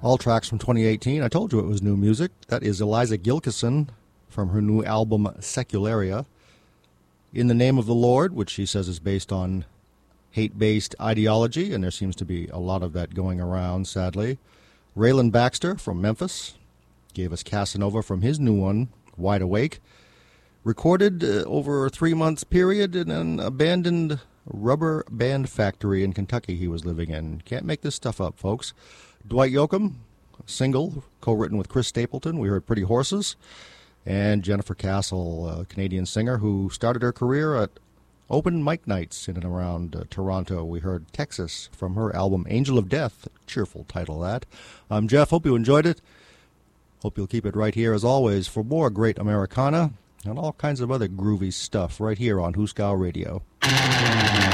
All tracks from 2018. I told you it was new music. That is Eliza Gilkyson from her new album Secularia. In the Name of the Lord, which she says is based on hate-based ideology, and there seems to be a lot of that going around, sadly. Raylan Baxter from Memphis gave us Casanova from his new one, Wide Awake. Recorded over a 3-month period in an abandoned rubber band factory in Kentucky he was living in. Can't make this stuff up, folks. Dwight Yoakam, single, co-written with Chris Stapleton. We heard Pretty Horses. And Jennifer Castle, a Canadian singer who started her career at open mic nights in and around Toronto. We heard Texas from her album Angel of Death. Cheerful title, that. I'm Jeff. Hope you enjoyed it. Hope you'll keep it right here, as always, for more great Americana and all kinds of other groovy stuff right here on Hooskow Radio.